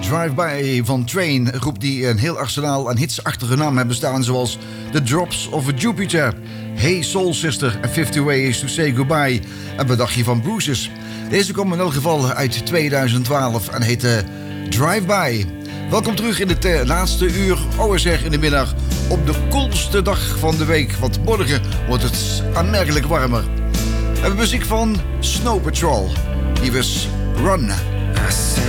Drive-By van Train, een groep die een heel arsenaal aan hits achter hun naam hebben staan, zoals The Drops of Jupiter, Hey Soul Sister en 50 Ways to Say Goodbye. En wat dacht je van Bruises? Deze komt in elk geval uit 2012 en heette Drive-By. Welkom terug in het laatste uur OSR in de middag op de koelste dag van de week, want morgen wordt het aanmerkelijk warmer. We hebben muziek van Snow Patrol. Hier is Run.